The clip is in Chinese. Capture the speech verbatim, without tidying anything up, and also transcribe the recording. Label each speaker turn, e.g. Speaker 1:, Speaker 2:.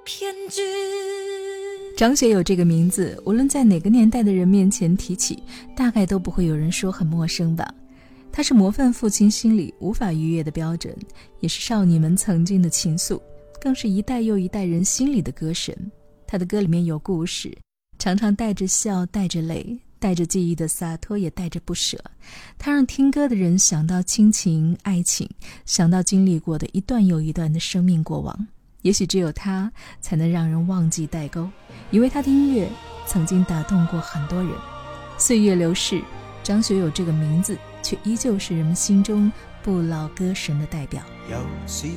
Speaker 1: 偏执。
Speaker 2: 张学友这个名字，无论在哪个年代的人面前提起，大概都不会有人说很陌生吧。他是模范父亲心里无法逾越的标准，也是少女们曾经的情愫，更是一代又一代人心里的歌神。他的歌里面有故事，常常带着笑，带着泪，带着记忆的洒脱，也带着不舍。他让听歌的人想到亲情、爱情，想到经历过的一段又一段的生命过往。也许只有他才能让人忘记代沟，因为他的音乐曾经打动过很多人。岁月流逝，张学友这个名字却依旧是人们心中不老歌神的代表。
Speaker 3: 有時